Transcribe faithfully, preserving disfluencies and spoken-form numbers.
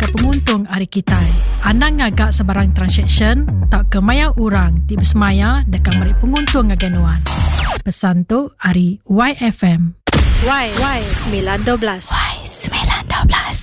penguntung hari kita. Anda ngagak sebarang transaction tak kemaya orang ti bersemaya dekat mari penguntung ngaganuan. Pesan tu hari Y F M. Y Y sembilan dua belas. Y sembilan dua belas.